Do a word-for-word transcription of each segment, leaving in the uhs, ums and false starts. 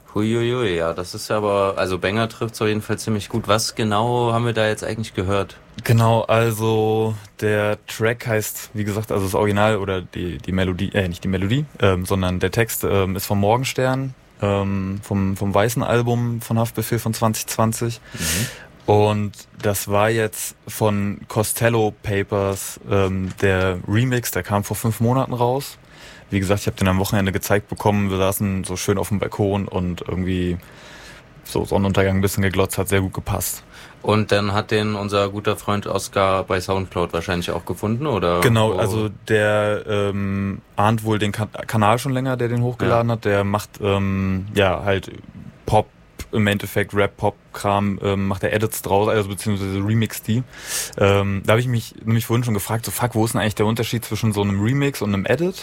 Huiuiui, ja, das ist ja aber, also Banger trifft's auf jeden Fall ziemlich gut. Was genau haben wir da jetzt eigentlich gehört? Genau, also der Track heißt, wie gesagt, also das Original oder die die Melodie, äh, nicht die Melodie, ähm, sondern der Text ähm, ist vom Morgenstern, ähm, vom vom weißen Album von Haftbefehl von zwanzig zwanzig. Mhm. Und das war jetzt von Costello Papers, ähm, der Remix, der kam vor fünf Monaten raus. Wie gesagt, ich habe den am Wochenende gezeigt bekommen. Wir saßen so schön auf dem Balkon und irgendwie so Sonnenuntergang ein bisschen geglotzt, hat sehr gut gepasst. Und dann hat den unser guter Freund Oscar bei Soundcloud wahrscheinlich auch gefunden, oder? Genau, Wo? also der ähm, ahnt wohl den kan- Kanal schon länger, der den hochgeladen Ja. hat. Der macht ähm, ja halt Pop, im Endeffekt Rap-Pop-Kram, ähm, macht er Edits draus, also beziehungsweise remixt die. Ähm, da habe ich mich nämlich vorhin schon gefragt, so fuck, wo ist denn eigentlich der Unterschied zwischen so einem Remix und einem Edit?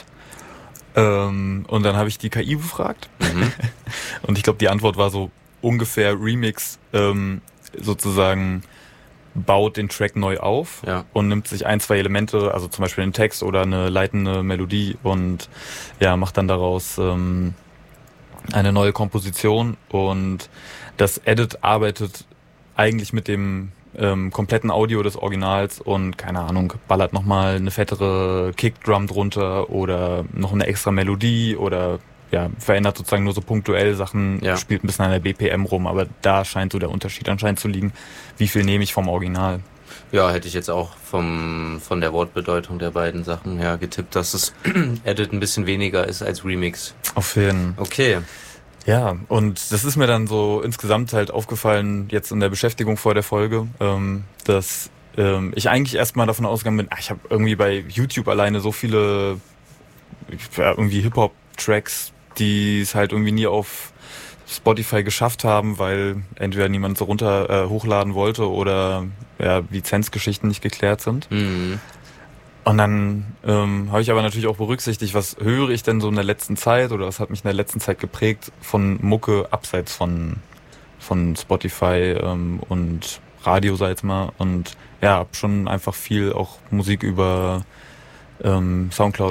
Ähm, und dann habe ich die K I befragt. Mhm. Und ich glaube, die Antwort war so ungefähr Remix ähm, sozusagen baut den Track neu auf Ja. und nimmt sich ein, zwei Elemente, also zum Beispiel den Text oder eine leitende Melodie und ja, macht dann daraus ähm, eine neue Komposition. Und das Edit arbeitet eigentlich mit dem ähm, kompletten Audio des Originals und keine Ahnung, ballert nochmal eine fettere Kickdrum drunter oder noch eine extra Melodie oder ja, verändert sozusagen nur so punktuell Sachen, Ja. spielt ein bisschen an der B P M rum, aber da scheint so der Unterschied anscheinend zu liegen, wie viel nehme ich vom Original. Ja, hätte ich jetzt auch vom von der Wortbedeutung der beiden Sachen her getippt, dass das Edit ein bisschen weniger ist als Remix. Auf jeden Fall. Okay. Ja, und das ist mir dann so insgesamt halt aufgefallen, jetzt in der Beschäftigung vor der Folge, ähm, dass ähm, ich eigentlich erstmal davon ausgegangen bin, ach, ich habe irgendwie bei YouTube alleine so viele ja, irgendwie Hip-Hop-Tracks, die es halt irgendwie nie auf Spotify geschafft haben, weil entweder niemand so runter äh, hochladen wollte oder ja, Lizenzgeschichten nicht geklärt sind. Mhm. Und dann ähm, habe ich aber natürlich auch berücksichtigt, was höre ich denn so in der letzten Zeit oder was hat mich in der letzten Zeit geprägt von Mucke abseits von von Spotify ähm, und Radio, sag ich mal. Und ja, hab schon einfach viel auch Musik über ähm, Soundcloud